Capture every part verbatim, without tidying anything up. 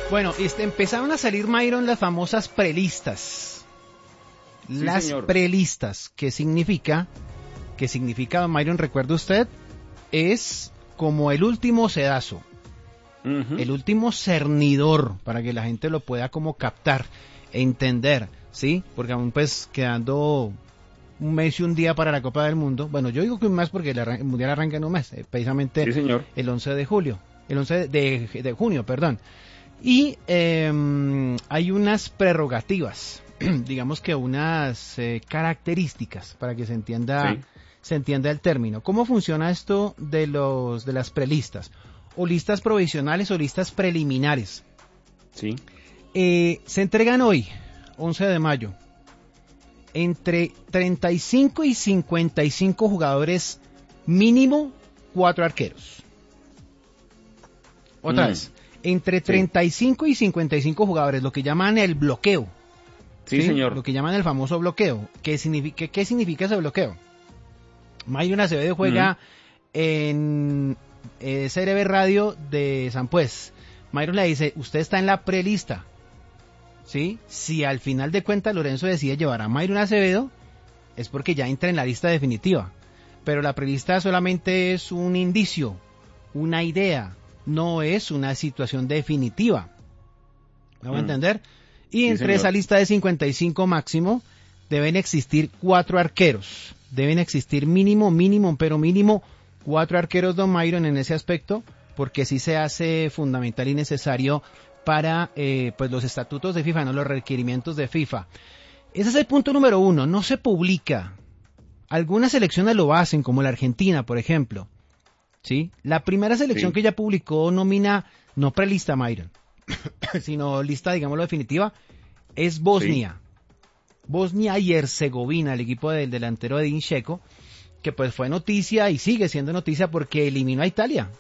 Bueno, este, empezaron a salir, Myron, las famosas prelistas. Sí, Las señor. prelistas, ¿qué significa? ¿Qué significa, don Myron? ¿Recuerda usted? Es como el último sedazo, Uh-huh. el último cernidor, para que la gente lo pueda como captar, entender, ¿sí? Porque aún pues quedando un mes y un día para la Copa del Mundo. Bueno, yo digo que un mes porque el, arran- el Mundial arranca en un mes, eh, precisamente Sí, señor. el once de julio, el once de, de junio, perdón. Y eh, hay unas prerrogativas, digamos que unas eh, características para que se entienda, Sí. se entienda el término. ¿Cómo funciona esto de los de las prelistas? O listas provisionales o listas preliminares. Sí. Eh, se entregan hoy, once de mayo, entre treinta y cinco y cincuenta y cinco jugadores, mínimo cuatro arqueros. Otra Mm. vez, entre treinta y cinco y cincuenta y cinco jugadores, lo que llaman el bloqueo. Sí, señor. Lo que llaman el famoso bloqueo. ¿Qué significa, qué significa ese bloqueo? Mayron Acevedo juega Mm. en eh, C R B Radio de San Pues. Mayron le dice, usted está en la prelista. ¿Sí? Si al final de cuentas Lorenzo decide llevar a Mayron Acevedo, es porque ya entra en la lista definitiva. Pero la prelista solamente es un indicio, una idea, no es una situación definitiva. ¿Me voy a Mm. entender? Y Sí, entre señor. esa lista de cincuenta y cinco máximo, deben existir cuatro arqueros. Deben existir mínimo, mínimo, pero mínimo cuatro arqueros, don Myron, en ese aspecto, porque sí se hace fundamental y necesario para eh, pues los estatutos de FIFA, no los requerimientos de FIFA. Ese es el punto número uno, no se publica. Algunas selecciones lo hacen, como la Argentina, por ejemplo. ¿Sí? La primera selección Sí. que ya publicó nómina, no prelista, Myron, sino lista, digámoslo, definitiva, es Bosnia. Bosnia y Herzegovina, el equipo del delantero de Edin Dzeko, que pues fue noticia y sigue siendo noticia porque eliminó a Italia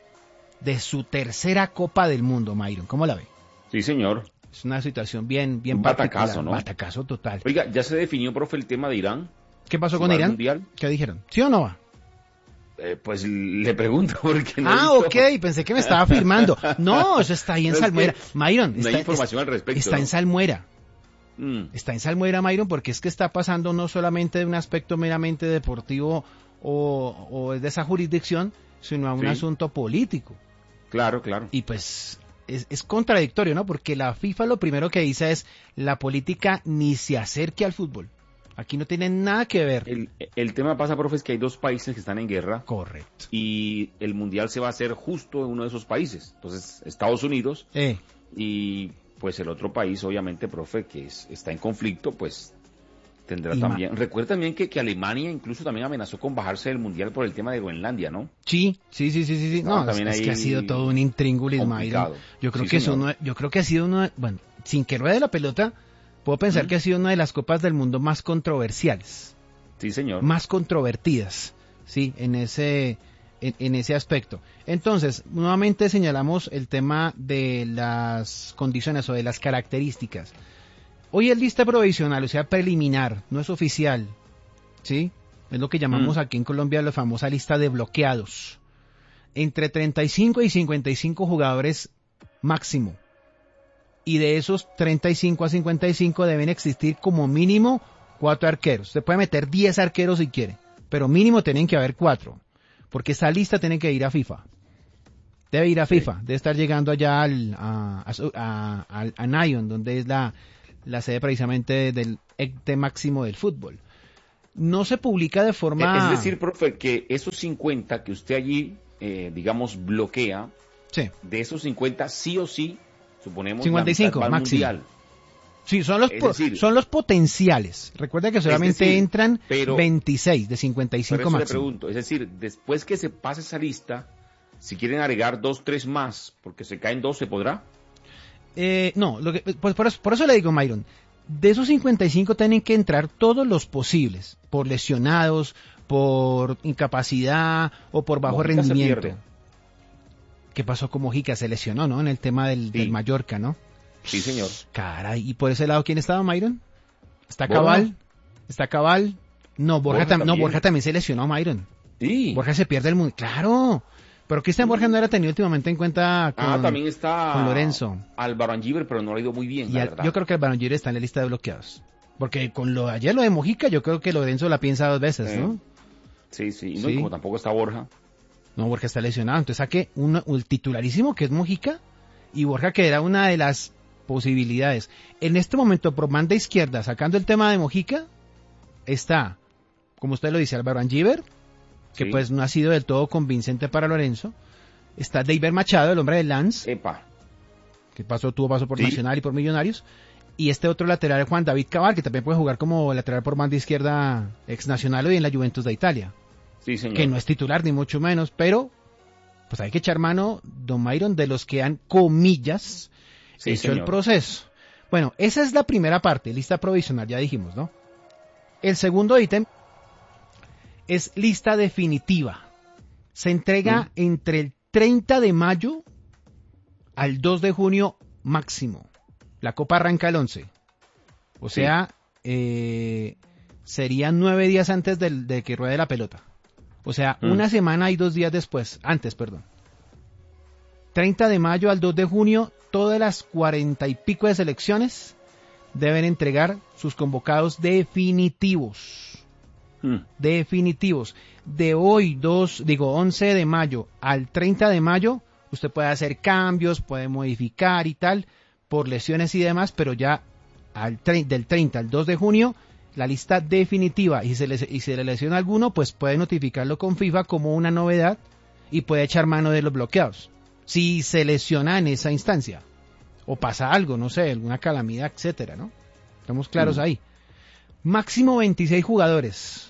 de su tercera Copa del Mundo, Myron. ¿Cómo la ve? Sí, señor. Es una situación bien, bien Un particular. batacazo, ¿no? Batacazo total. Oiga, ¿ya se definió, profe, el tema de Irán? ¿Qué pasó ¿Si con va al Irán? Mundial? ¿Qué dijeron? ¿Sí o no va? Eh, pues le pregunto porque no he Ah, visto- ok, pensé que me estaba firmando. No, eso está ahí en No, es Salmuera. que Myron, no está, hay información al respecto, está ¿no? en Salmuera. Mm. Está en Salmuera, Myron, porque es que está pasando no solamente de un aspecto meramente deportivo o, o de esa jurisdicción, sino a un Sí. asunto político. Claro, claro. Y pues es, es contradictorio, ¿no? Porque la FIFA lo primero que dice es la política ni se acerque al fútbol. Aquí no tiene nada que ver. El, el tema pasa, profe, es que hay dos países que están en guerra Correcto. y el Mundial se va a hacer justo en uno de esos países. Entonces, Estados Unidos Eh, y pues el otro país, obviamente, profe, que es, está en conflicto, pues tendrá Y también. Recuerda también que, que Alemania incluso también amenazó con bajarse del Mundial por el tema de Groenlandia, ¿no? sí, sí, sí, sí, sí. sí. Estaba No, es, también es que ahí ha sido todo un intríngulis, complicado. Myron. Yo creo Sí, que es señor. uno, yo creo que ha sido uno, de- bueno, sin que ruede la pelota, puedo pensar Mm. que ha sido una de las copas del mundo más controversiales, Sí, señor. más controvertidas, sí, en ese, en, en ese aspecto. Entonces, nuevamente señalamos el tema de las condiciones o de las características. Hoy es lista provisional, o sea, preliminar, no es oficial, ¿sí? Es lo que llamamos Mm. aquí en Colombia la famosa lista de bloqueados. Entre treinta y cinco y cincuenta y cinco jugadores máximo. Y de esos treinta y cinco a cincuenta y cinco deben existir como mínimo cuatro arqueros. Se puede meter diez arqueros si quiere, pero mínimo tienen que haber cuatro. Porque esa lista tiene que ir a FIFA. Debe ir a Sí. FIFA, debe estar llegando allá al, a, a, a, a Nyon, donde es la, la sede precisamente del ente máximo del fútbol. No se publica de forma... Es decir, profe, que esos cincuenta que usted allí, eh, digamos, bloquea, sí, de esos cincuenta, sí o sí, suponemos, cincuenta y cinco, la mitad va al máximo. Mundial. sí son, los es po- decir- son los potenciales. Recuerda que solamente decir, entran pero- veintiséis de cincuenta y Por cinco eso le máximo. pregunto, es decir, después que se pase esa lista, si quieren agregar dos, tres más, porque se caen dos, ¿se podrá? Eh, no, lo que, pues por, eso, por eso le digo, Myron, de esos cincuenta y cinco tienen que entrar todos los posibles, por lesionados, por incapacidad o por bajo Mojica se rendimiento. pierde. ¿Qué pasó con Mojica? Se lesionó, ¿no? En el tema del, Sí. del Mallorca, ¿no? Sí, señor. Caray, ¿y por ese lado quién estaba, Myron? ¿Está Borja. Cabal? ¿Está Cabal? No, Borja, Borja tam- no, también. Borja también se lesionó, Myron. Sí. Borja se pierde el mundo. Claro, Pero Cristian Borja no era tenido últimamente en cuenta con, ah, también está con Lorenzo. Álvaro Angíver, pero no le ha ido muy bien, y la al, verdad. Yo creo que Álvaro Angíver está en la lista de bloqueados. Porque con lo ayer lo de Mojica, yo creo que Lorenzo la piensa dos veces, sí. ¿no? Sí, sí, no, sí. y como tampoco está Borja. No, Borja está lesionado, entonces saque un, un titularísimo que es Mojica y Borja que era una de las posibilidades. En este momento, por banda izquierda, sacando el tema de Mojica, está, como usted lo dice, Álvaro Angíver, que sí. pues no ha sido del todo convincente para Lorenzo. Está David Machado, el hombre de Lance, Epa. que pasó, tuvo paso por ¿Sí? Nacional y por Millonarios. Y este otro lateral, Juan David Cabal, que también puede jugar como lateral por banda izquierda ex Nacional y en la Juventus de Italia. Sí, señor. Que no es titular ni mucho menos, pero pues hay que echar mano, don Myron, de los que han, comillas, sí, hecho señor. el proceso. Bueno, esa es la primera parte, lista provisional, ya dijimos, ¿no? El segundo ítem es lista definitiva. Se entrega ¿Mm? entre el treinta de mayo al dos de junio máximo. La Copa arranca el once. O sea, sí. eh, serían nueve días antes del, de que ruede la pelota. O sea, mm. una semana y dos días después, antes, perdón. treinta de mayo al dos de junio, todas las cuarenta y pico de selecciones deben entregar sus convocados definitivos. Mm. Definitivos. De hoy, dos, digo, once de mayo al treinta de mayo, usted puede hacer cambios, puede modificar y tal, por lesiones y demás, pero ya al tre- del treinta al dos de junio, la lista definitiva, y si se le, y se le lesiona alguno, pues puede notificarlo con FIFA como una novedad y puede echar mano de los bloqueados. Si se lesiona en esa instancia, o pasa algo, no sé, alguna calamidad, etcétera, ¿no? Estamos claros mm. ahí. Máximo veintiséis jugadores.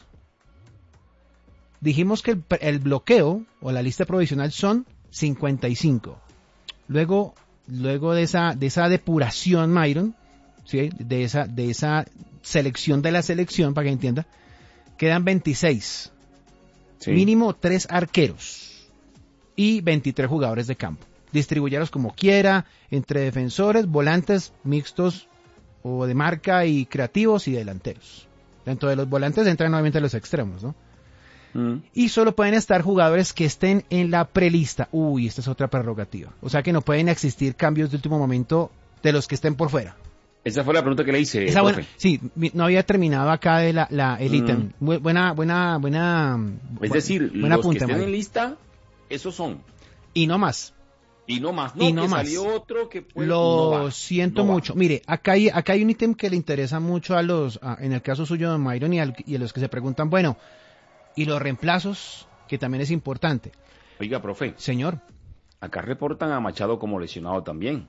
Dijimos que el, el bloqueo, o la lista provisional, son cincuenta y cinco. Luego, luego de esa, de esa depuración, Myron, ¿sí? de esa, de esa selección de la selección, para que entienda, quedan veintiséis. Sí. Mínimo tres arqueros y veintitrés jugadores de campo. Distribuyeros como quiera, entre defensores, volantes, mixtos o de marca y creativos y delanteros. Dentro de los volantes entran nuevamente los extremos, ¿no? Mm. Y solo pueden estar jugadores que estén en la prelista. Uy, esta es otra prerrogativa. O sea que no pueden existir cambios de último momento de los que estén por fuera. Esa fue la pregunta que le hice. Esa buena, sí, no había terminado acá de la, la el ítem. Mm. Buena, buena, buena. Es decir, buena los punta, que estén Mario. En lista, esos son. Y no más. Y no más. No, y no que más. Salió otro que puede, Lo no va, siento no mucho. Va. Mire, acá hay, acá hay un ítem que le interesa mucho a los, a, en el caso suyo de Myron y, al, y a los que se preguntan, bueno, y los reemplazos, que también es importante. Oiga, profe. Señor. Acá reportan a Machado como lesionado también.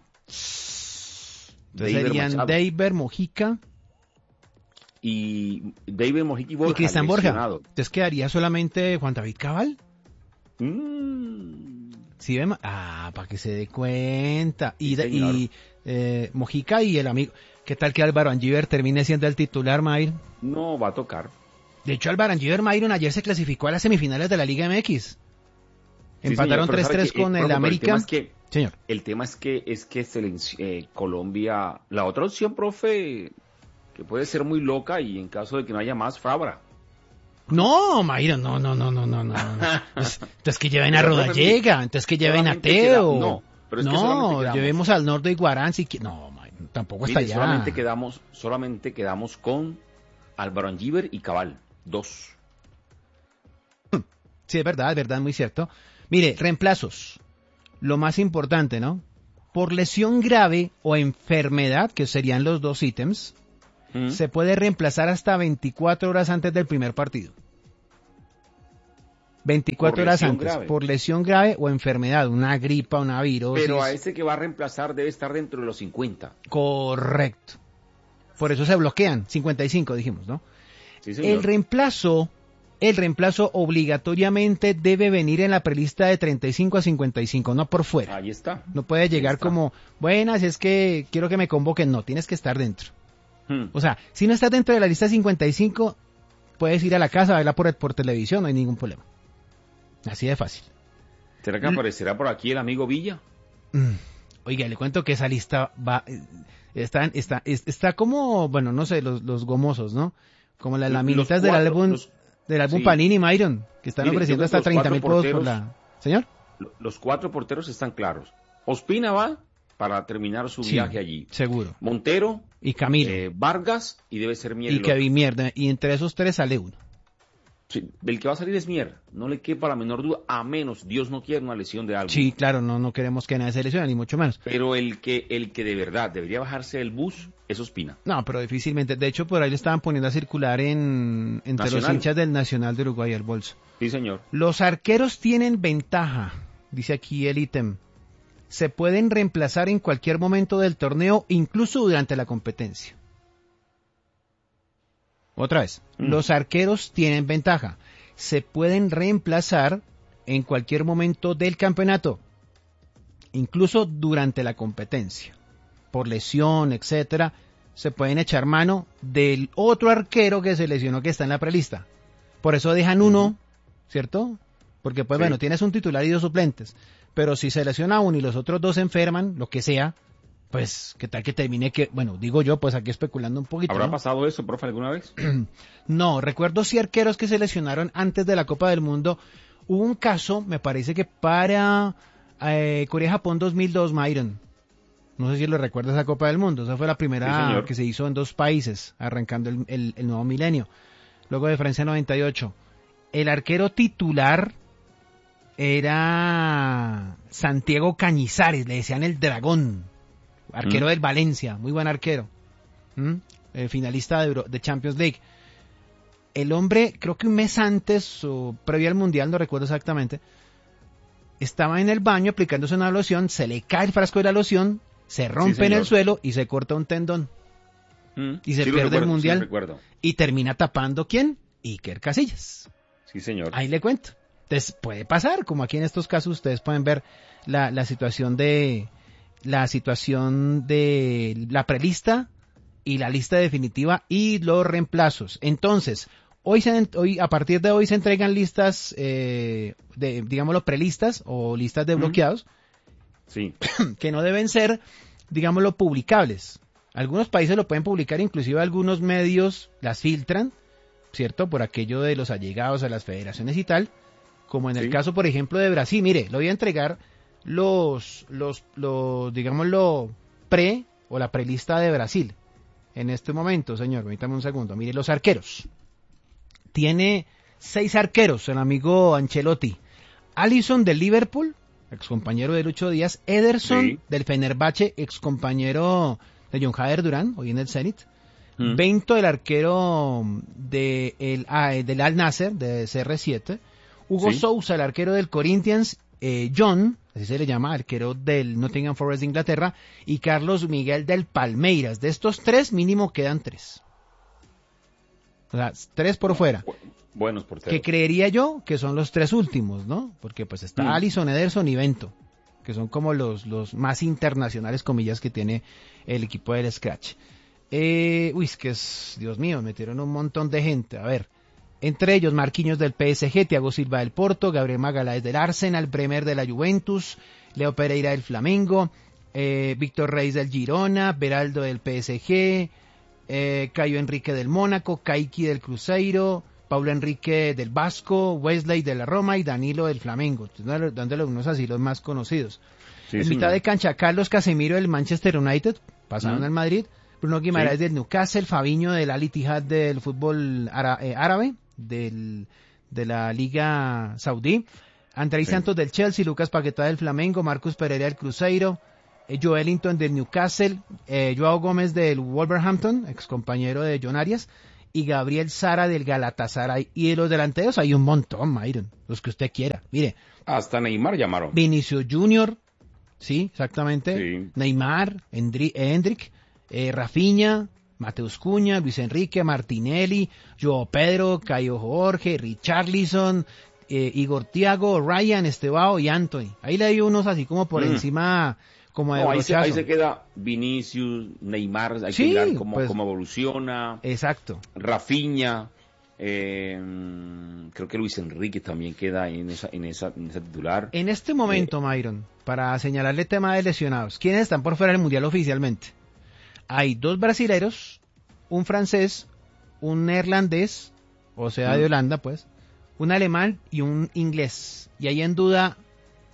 Entonces serían David, Mojica. Y David, Mojica y Borja. Y Cristian Borja. Entonces quedaría solamente Juan David Cabal. Mm. ¿Sí ven? Ah, para que se dé cuenta. Y, sí, y eh, Mojica y el amigo. ¿Qué tal que Álvaro Angíver termine siendo el titular, Mayr? No, va a tocar. De hecho, Álvaro Angíver, Myron, ayer se clasificó a las semifinales de la Liga M X. Sí, empataron tres tres con que, el profe, América. El tema es que, señor. El tema es que, es que eh, Colombia... La otra opción, profe, que puede ser muy loca y en caso de que no haya más, Fabra. No, Myron, no, no, no, no, no, no. Entonces que lleven a Rodallega, entonces que lleven a Teo. Queda, no, pero es que no quedamos, llevemos al Nordo Iguarán. Si que, no, Myron, tampoco mire, está allá. Solamente quedamos, solamente quedamos con Álvaro Angíver y Cabal. Dos. Sí, es verdad, es verdad, muy cierto. Mire, reemplazos. Lo más importante, ¿no? Por lesión grave o enfermedad, que serían los dos ítems, ¿Mm? se puede reemplazar hasta veinticuatro horas antes del primer partido. veinticuatro horas antes, grave. Por lesión grave o enfermedad, una gripa, una virosis. Pero a ese que va a reemplazar debe estar dentro de los cincuenta. Correcto. Por eso se bloquean, cincuenta y cinco dijimos, ¿no? Sí, señor. El reemplazo, el reemplazo obligatoriamente debe venir en la prelista de treinta y cinco a cincuenta y cinco, no por fuera. Ahí está. No puede llegar como, buenas, es que quiero que me convoquen. No, tienes que estar dentro. Hmm. O sea, si no estás dentro de la lista cincuenta y cinco, puedes ir a la casa a verla por, por televisión, no hay ningún problema. Así de fácil. ¿Será que aparecerá por aquí el amigo Villa? Mm. Oiga, le cuento que esa lista va, está, está, está como, bueno, no sé, los, los gomosos, ¿no? Como las laminitas cuatro, del álbum, los, del álbum sí. Panini, Myron, que están Mire, ofreciendo hasta treinta mil pesos por la... ¿Señor? los cuatro porteros están claros. Ospina va para terminar su sí, viaje allí. Seguro. Montero. Y Camilo. Eh, Vargas y debe ser Mier. Y Kevin Mier. Y entre esos tres sale uno. Sí, del que va a salir es Mier. No le quepa la menor duda, a menos, Dios no quiera, una lesión de algo. Sí, claro, no, no queremos que nadie se lesione, ni mucho menos. Pero el que, el que de verdad debería bajarse del bus es Ospina. No, pero difícilmente. De hecho, por ahí le estaban poniendo a circular en entre Nacional. Los hinchas del Nacional de Uruguay el bolso. Sí, señor. Los arqueros tienen ventaja, dice aquí el ítem. Se pueden reemplazar en cualquier momento del torneo, incluso durante la competencia. Otra vez, mm. los arqueros tienen ventaja. Se pueden reemplazar en cualquier momento del campeonato, incluso durante la competencia. Por lesión, etcétera, se pueden echar mano del otro arquero que se lesionó que está en la prelista. Por eso dejan uno, uh-huh. ¿cierto? Porque pues sí. bueno, tienes un titular y dos suplentes. Pero si se lesiona uno y los otros dos se enferman, lo que sea, pues, ¿qué tal que termine que, bueno, digo yo, pues aquí especulando un poquito. ¿Habrá ¿no? pasado eso, profe, alguna vez? No, recuerdo sí arqueros que se lesionaron antes de la Copa del Mundo. Hubo un caso, me parece que para eh, Corea-Japón dos mil dos, Myron. No sé si lo recuerdas esa Copa del Mundo. Esa fue la primera sí, que se hizo en dos países, arrancando el, el, el nuevo milenio. Luego de Francia noventa y ocho. El arquero titular era Santiago Cañizares, le decían el Dragón, arquero mm. del Valencia, muy buen arquero, ¿Mm? eh, finalista de, Euro, de Champions League. El hombre, creo que un mes antes o previo al Mundial, no recuerdo exactamente, estaba en el baño aplicándose una loción, se le cae el frasco de la loción, se rompe sí, en el suelo y se corta un tendón. Mm. Y se sí, pierde recuerdo, el Mundial. Sí, y termina tapando, ¿quién? Iker Casillas. Sí, señor. Ahí le cuento. Entonces puede pasar, como aquí en estos casos ustedes pueden ver la, la situación de la situación de la prelista y la lista definitiva y los reemplazos. Entonces, hoy, se, hoy a partir de hoy se entregan listas, eh, de, digámoslo, prelistas o listas de bloqueados, sí. que no deben ser, digámoslo, publicables. Algunos países lo pueden publicar, inclusive algunos medios las filtran, ¿cierto? Por aquello de los allegados a las federaciones y tal. Como en el sí. caso, por ejemplo, de Brasil. Mire, le voy a entregar los, los, los, digámoslo, pre o la prelista de Brasil. En este momento, señor, permítame un segundo. Mire, los arqueros. Tiene seis arqueros, el amigo Ancelotti. Alisson del Liverpool, excompañero de Lucho Díaz. Ederson sí. del Fenerbahce, excompañero de John Jader Durán, hoy en el Zenit. Mm. Bento, el arquero de el, ah, del Al Nasser, de C R siete. Hugo ¿Sí? Sousa, el arquero del Corinthians, eh, John, así se le llama, arquero del Nottingham Forest de Inglaterra, y Carlos Miguel del Palmeiras. De estos tres, mínimo quedan tres. O sea, tres por fuera. Buenos porteros. Que creería yo que son los tres últimos, ¿no? Porque pues está mm. Alisson, Ederson y Bento, que son como los, los más internacionales, comillas, que tiene el equipo del Scratch. Eh, uy, es que es, Dios mío, metieron un montón de gente. A ver. Entre ellos, Marquinhos del P S G, Thiago Silva del Porto, Gabriel Magalhães del Arsenal, Bremer de la Juventus, Leo Pereira del Flamengo, eh, Víctor Reis del Girona, Beraldo del P S G, eh, Caio Enrique del Mónaco, Kaiki del Cruzeiro, Paulo Enrique del Vasco, Wesley de la Roma y Danilo del Flamengo, dándole unos así los más conocidos. Sí, en señor. Mitad de cancha, Carlos Casemiro del Manchester United, pasaron mm. al Madrid, Bruno Guimaraes sí. del Newcastle, Fabinho del Al Ittihad del fútbol ára- eh, árabe, del, de la Liga Saudí, Andrei sí. Santos del Chelsea, Lucas Paquetá del Flamengo, Marcus Pereira del Cruzeiro, eh, Joelinton del Newcastle, eh, Joao Gómez del Wolverhampton, ex compañero de John Arias, y Gabriel Sara del Galatasaray. Y de los delanteros hay un montón, Myron, los que usted quiera. Mire, hasta Neymar llamaron. Vinicius Junior, sí, exactamente, sí. Neymar, Hendri- Hendrik, eh, Rafinha, Mateus Cunha, Luis Enrique, Martinelli, Joao Pedro, Caio Jorge, Richarlison, eh, Igor Thiago, Ryan, Estevao y Anthony. Ahí le hay unos así como por mm. encima, como de no, ahí, se, ahí se queda Vinicius, Neymar, hay sí, que ver cómo, pues, cómo evoluciona. Exacto. Rafinha, eh, creo que Luis Enrique también queda en esa, en esa, en esa titular. En este momento, eh, Myron, para señalarle el tema de lesionados, ¿quiénes están por fuera del Mundial oficialmente? Hay dos brasileros, un francés, un neerlandés, o sea, de Holanda, pues, un alemán y un inglés. Y hay en duda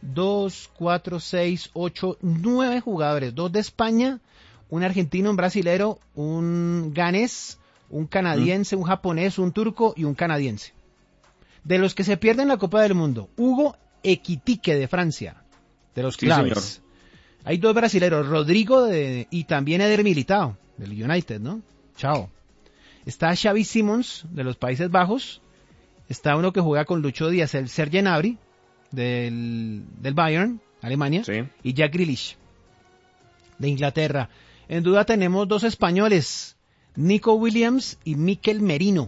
dos, cuatro, seis, ocho, nueve jugadores. Dos de España, un argentino, un brasilero, un ganés, un canadiense, un japonés, un turco y un canadiense. De los que se pierden la Copa del Mundo, Hugo Ekitike de Francia, de los claves. Sí, hay dos brasileros, Rodrigo de, y también Eder Militao, del United, ¿no? Chao. Está Xavi Simons, de los Países Bajos. Está uno que juega con Lucho Díaz, el Serge Gnabry, del, del Bayern, Alemania. Sí. Y Jack Grealish, de Inglaterra. En duda tenemos dos españoles, Nico Williams y Mikel Merino.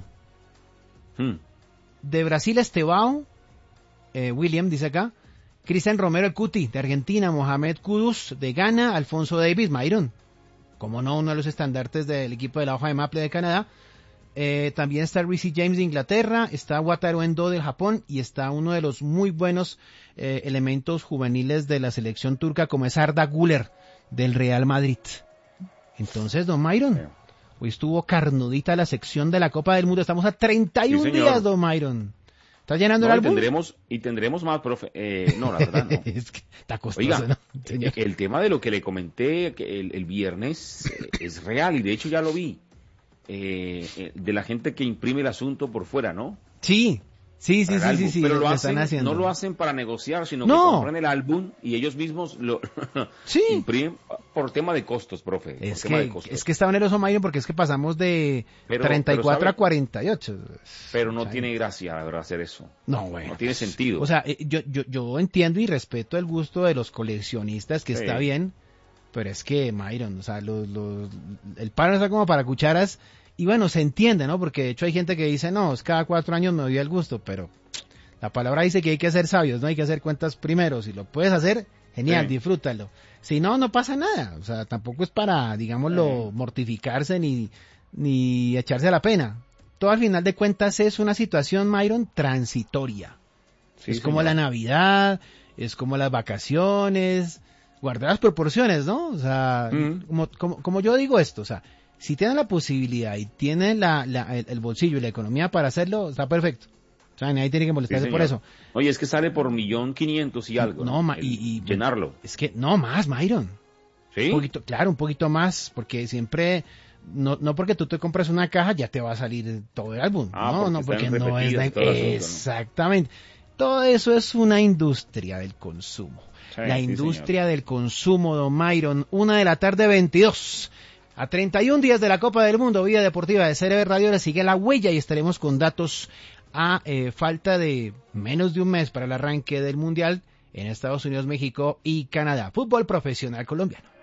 Hmm. De Brasil, Estevao, eh, William dice acá, Cristian Romero el Cuti, de Argentina, Mohamed Kudus, de Ghana, Alfonso Davis, Myron, como no, uno de los estandartes del equipo de la hoja de Maple de Canadá. Eh, también está Reece James de Inglaterra, está Wataru Endo del Japón y está uno de los muy buenos eh, elementos juveniles de la selección turca como es Arda Güler del Real Madrid. Entonces, don Myron, hoy estuvo carnudita la sección de la Copa del Mundo. Estamos a treinta y uno sí, días, don Myron. ¿Está llenando no, el álbum? Y tendremos, y tendremos más, profe. Eh, no, la verdad no. Es que está costoso, Oiga, ¿no? el, el tema de lo que le comenté el, el viernes eh, es real y de hecho ya lo vi. Eh, eh, de la gente que imprime el asunto por fuera, ¿no? Sí. Sí, sí, sí, sí, sí, pero lo, lo hacen, están no lo hacen para negociar, sino no. que compran el álbum y ellos mismos lo sí. imprimen por tema de costos, profe. Es, por tema que, de costos. es que está oneroso, Mayron, porque es que pasamos de pero, treinta y cuatro pero, ¿sabe? A cuarenta y ocho. Pero no o sea, tiene gracia, la verdad, hacer eso. No, bueno. No tiene sentido. O sea, yo, yo, yo entiendo y respeto el gusto de los coleccionistas, que sí. Está bien, pero es que, Mayron, o sea, los, los, el paro está como para cucharas. Y bueno, se entiende, ¿no? Porque de hecho hay gente que dice, no, es cada cuatro años me doy el gusto, pero la palabra dice que hay que ser sabios, ¿no? Hay que hacer cuentas primero. Si lo puedes hacer, genial, sí. Disfrútalo. Si no, no pasa nada. O sea, tampoco es para, digámoslo, sí. mortificarse ni, ni echarse a la pena. Todo al final de cuentas es una situación, Myron, transitoria. Sí, es como señor. La Navidad, es como las vacaciones, guardar las proporciones, ¿no? O sea, mm. como, como, como yo digo esto, o sea, si tienen la posibilidad y tienen la, la, el, el bolsillo y la economía para hacerlo, está perfecto. O sea, nadie tiene que molestarse sí, por eso. Oye, es que sale por millón quinientos y algo. No, ¿no? y, y llenarlo. Es que, no, más, Myron. ¿Sí? Un poquito, claro, un poquito más, porque siempre, no, no porque tú te compras una caja ya te va a salir todo el álbum. Ah, no, porque no, porque no es la... todo Exactamente. Asunto, ¿no? Todo eso es una industria del consumo. Sí, la industria sí, del consumo, don Myron. Una de la tarde, veintidós. A treinta y un días de la Copa del Mundo, Vida Deportiva de C R B Radio le sigue la huella y estaremos con datos a eh, falta de menos de un mes para el arranque del Mundial en Estados Unidos, México y Canadá. Fútbol profesional colombiano.